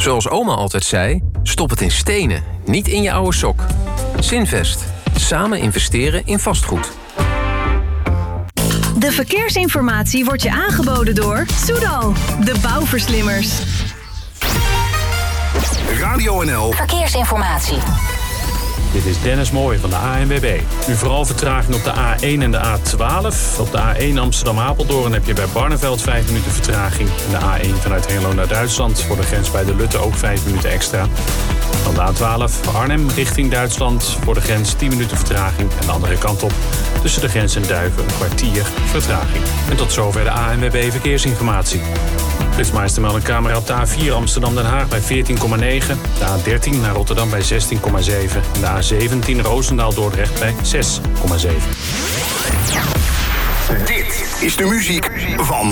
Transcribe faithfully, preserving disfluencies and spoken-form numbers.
Zoals oma altijd zei, stop het in stenen, niet in je oude sok. Zinvest. Samen investeren in vastgoed. De verkeersinformatie wordt je aangeboden door Soudal, de bouwverslimmers. Radio N L Verkeersinformatie. Dit is Dennis Mooij van de A N W B. Nu vooral vertraging op de A één en de A twaalf. Op de A één Amsterdam-Apeldoorn heb je bij Barneveld vijf minuten vertraging. En de A één vanuit Hengelo naar Duitsland voor de grens bij de Lutte ook vijf minuten extra. Dan de A twaalf Arnhem richting Duitsland voor de grens tien minuten vertraging. En de andere kant op tussen de grens en Duiven een kwartier vertraging. En tot zover de A N W B Verkeersinformatie. Flitsmeister meldt een camera op de A vier Amsterdam-Den Haag bij veertien komma negen. De A dertien naar Rotterdam bij zestien komma zeven. En de A zeventien Roosendaal-Dordrecht bij zes komma zeven. Dit is de muziek van